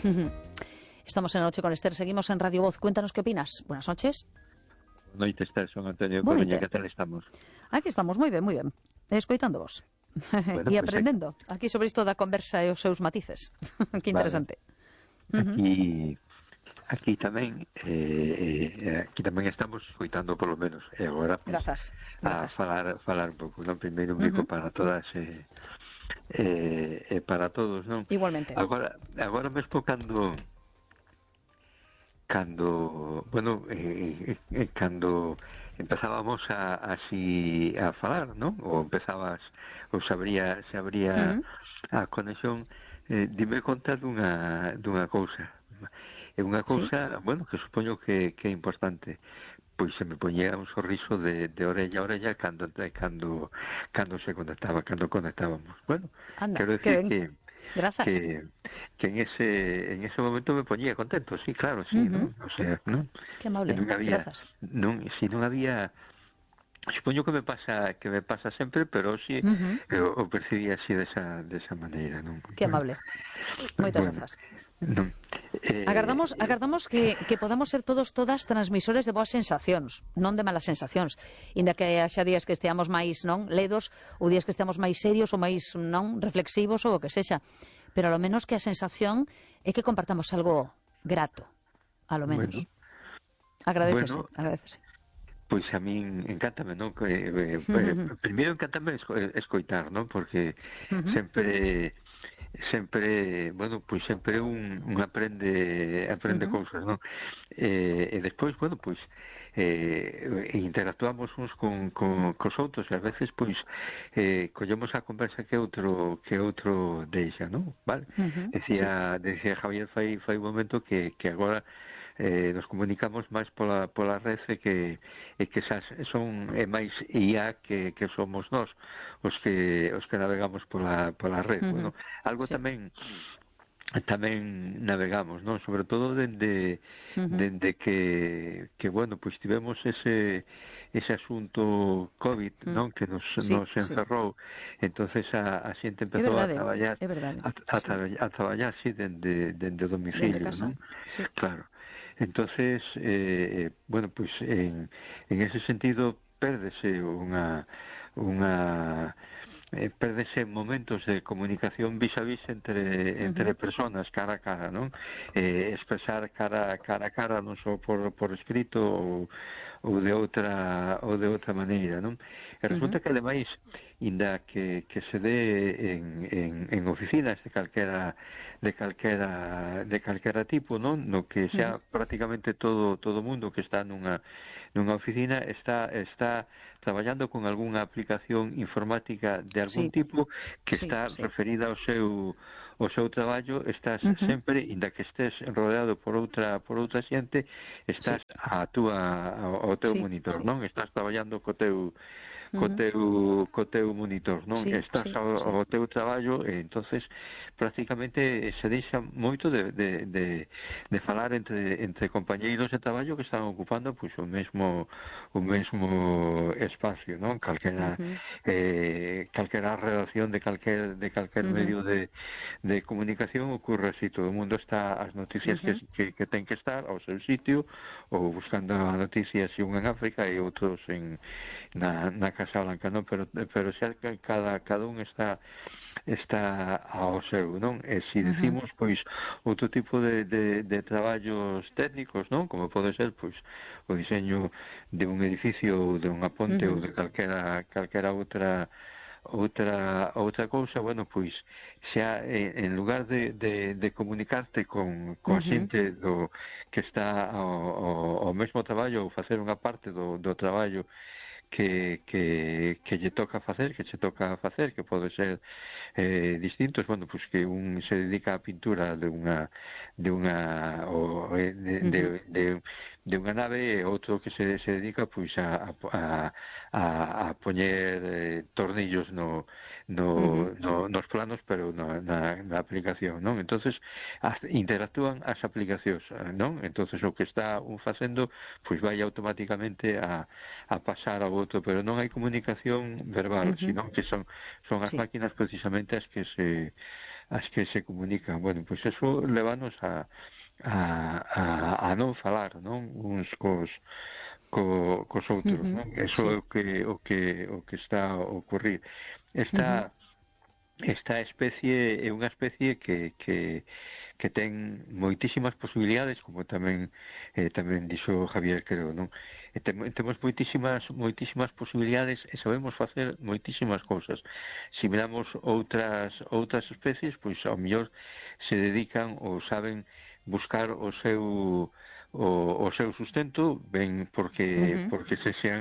Estamos en La Noche con Esther, seguimos en Radio Voz. Cuéntanos qué opinas. Buenas noches. Noite, Esther, son Antonio Coruña, que tal estamos? Aquí estamos, moi ben. Escoitando vos. Bueno, e pues aprendendo aquí sobre isto da conversa e os seus matices. Que interesante. Aquí tamén estamos escoitando polo menos, e agora pues, Grazas. a falar un pouco, non? Primeiro un bico para todas para todos, non? Igualmente. Agora mesmo cando empezábamos así a falar, non? Ou se abría a conexión, dime conta dunha cousa. É unha cousa, bueno, que supoño que é importante. Pois se me poñía un sorriso de orella a orella cando conectábamos. Bueno, anda, quero decir que grazas. Que en ese momento me poñía contento, sí, claro, sí, ¿no? O sea, ¿no? Que amable, grazas. Si non había, supoño que me pasa sempre, pero sí o percibí así desa maneira, non? Que amable. Moitas grazas. Non. Agardamos que podamos ser todas transmisores de boas sensacións, non de malas sensacións, inda que haxa días que esteamos máis ledos, ou días que esteamos máis serios ou máis reflexivos ou o que sexa, pero ao menos que a sensación é que compartamos algo grato, a lo menos. Bueno, agradecese. Pois a min encántame, non? Primeiro encántame escoitar, non? Porque sempre, bueno, pois sempre un aprende cousas, non? E despois, bueno, pois interactuamos uns cos outros e ás veces, pois collemos a conversa que outro deixa, non? Vale? Decía Javier fai un momento que agora nos comunicamos máis pola red e que son máis IA que somos nós os que navegamos pola red. Bueno, algo tamén navegamos, non? Sobre todo dende que bueno, pois tivemos ese asunto COVID, non? Que nos encerrou. Entonces a xente empezou a traballar dende domicilio, non? Sí. Claro. Entonces, bueno, pues en ese sentido pérdese pérdese momentos de comunicación vis a vis entre personas cara a cara, non? Expresar cara a cara non só por escrito ou de outra maneira, non? E resulta que ademais, inda que se dé en oficinas de calquera tipo, non? No que xa prácticamente todo o mundo que está nunha oficina está traballando con algunha aplicación informática de algún tipo que está referida ao seu traballo. Estás sempre, inda que estés rodeado por outra xente, estás ao teu monitor, non? Estás traballando co teu monitor, non? Estás ao teu traballo e entonces prácticamente se deixa moito de falar entre compañeiros de traballo que están ocupando pois o mesmo espacio, non? Calquera redacción de calquer medio de comunicación ocorre así, todo o mundo está as noticias que ten que estar ao seu sitio ou buscando noticias un en África e outros na Casa Blanca, non? Pero xa cada un está ao seu, non? E se decimos, pois, outro tipo de traballos técnicos, non? Como pode ser, pois, o diseño de un edificio ou de unha ponte ou de calquera outra cousa, bueno, pois xa en lugar de comunicarte con a xente que está ao mesmo traballo ou facer unha parte do traballo que lle toca facer, que pode ser distintos, bueno, pues que un se dedica á pintura de unha nave e outro que se dedica pois a poñer tornillos nos planos, pero na aplicación, non? Entonces interactúan as aplicacións, non? Entonces o que está un facendo pois vai automáticamente a pasar ao outro, pero non hai comunicación verbal, sino que son as máquinas precisamente as que se comunican. Bueno, pois eso levanos a non falar, non? Uns cos outros, non? Eso é Sí. o que está a ocurrir. Esta especie é unha especie que ten moitísimas posibilidades, como tamén dixo Javier, creo, non? Temos moitísimas posibilidades e sabemos facer moitísimas cousas. Se miramos outras especies, pois ao mellor se dedican ou saben buscar o seu sustento, ben porque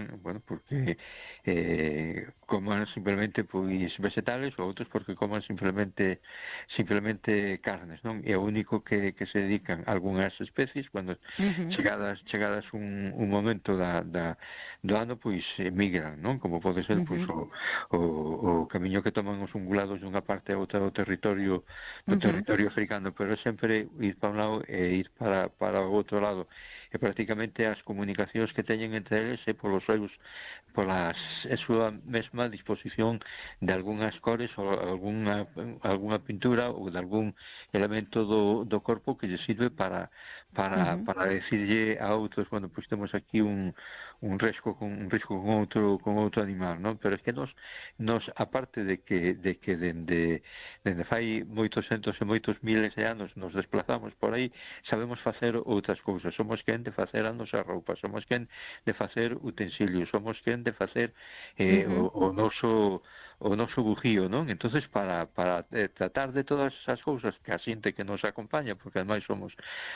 coman simplemente pois vegetales, ou outros porque coman simplemente carnes, non? E o único que se dedican algunhas especies, cando chegadas un momento do ano, pois migran, non? Como pode ser pois o camiño que toman os ungulados dunha parte a outra do territorio africano, pero sempre ir para un lado e ir para o outro lado, e prácticamente as comunicacións que teñen entre eles é pola súa mesma disposición de algunhas cores ou algunha pintura ou de algún elemento do corpo que lle sirve para decirlle a outros, bueno, pois temos aquí un risco con outro animal, non? Pero é que nos aparte de que dende fai moitos centos e moitos miles de anos nos desplazamos por aí, sabemos facer outras cousas. Somos quen de facer a nosa roupa, somos quen de facer utensilios, somos quen de facer o noso bujío, non? Entonces para tratar de todas esas cousas que a xente que nos acompaña, porque ademais somos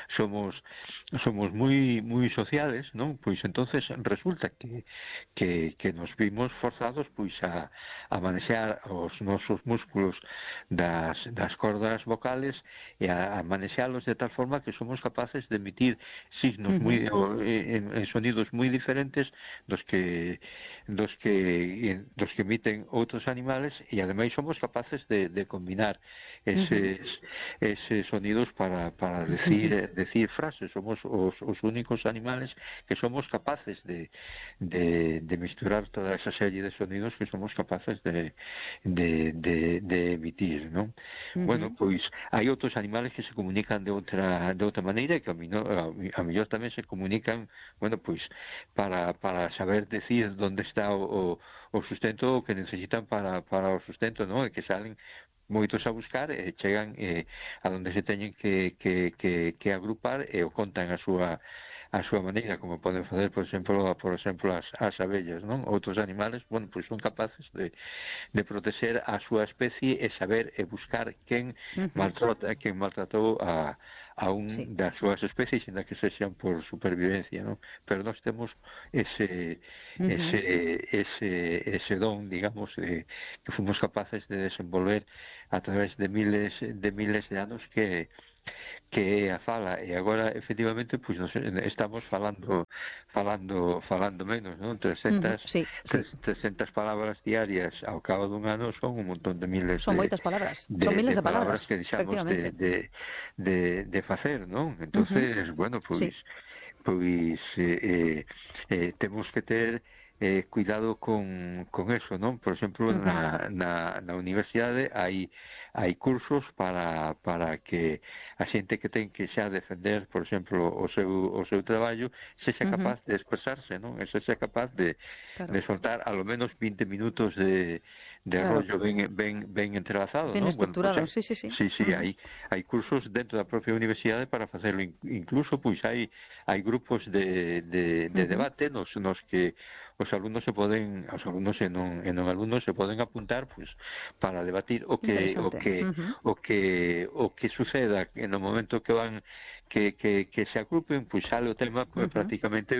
moi sociales, non? Pois entonces resulta que nos vimos forzados pois a manexar os nosos músculos das cordas vocales e a manexalos de tal forma que somos capaces de emitir signos en sonidos moi diferentes dos que emiten outros animales, e ademais somos capaces de combinar eses sonidos para decir frases. Somos os únicos animales que somos capaces de misturar toda esa serie de sonidos que somos capaces de emitir, non? Bueno, pois hai outros animales que se comunican de outra maneira, que a mellor tamén se comunican, bueno, pois para saber decir onde está o sustento que necesitan para o sustento, non? E que salen moitos a buscar e chegan a onde se teñen que agrupar e o contan a súa maneira, como poden facer, por exemplo as abellas, non? Outros animales, bueno, pois son capaces de protexer a súa especie e saber e buscar quen maltratou a das súas especies, ainda que sexan por supervivencia, non? Pero nós temos ese don, digamos, que fomos capaces de desenvolver a través de miles de anos, que é a fala, e agora efectivamente pois nos estamos falando menos, non? 300 palabras diarias ao cabo dun ano son un montón de miles son moitas palabras, son miles de palabras que deixamos de facer, non? Entonces, bueno, pois temos que ter cuidado con eso, non? Por exemplo, na universidade hai cursos para que a xente que ten que xa defender, por exemplo, o seu traballo, sexa capaz de expresarse, non? E sexa capaz de soltar a lo menos 20 minutos de rollo ben entrelazado, ben non? estructurado, Bueno, pues, sí, hai cursos dentro da propia universidade para facerlo. Incluso pois hai grupos de debate nos que os alumnos e non alumnos se poden apuntar pois para debatir o que suceda no momento que van que se agrupen, pois sale o tema prácticamente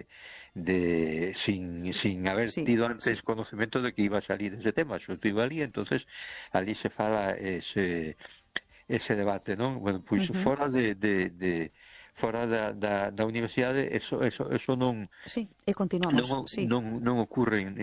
sin haber tido antes conocemento de que iba a salir ese tema. Xurdiu ali, entonces ali se fala ese debate, non? Bueno, pois fora da universidade eso non e continuamos, non ocurre